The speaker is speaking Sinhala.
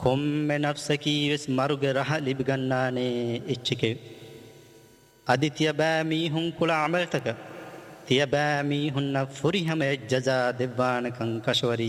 කොම්මෙ නෆ්සකීවෙස් මරුග රහ ලිබිගන්නානේ එච්චිකෙ අදිතිය බෑමීහුන් කුල අමල්තක තිය බෑමීහුන්න ෆුරිහම එජ්ජසා දෙවානකං කශවරී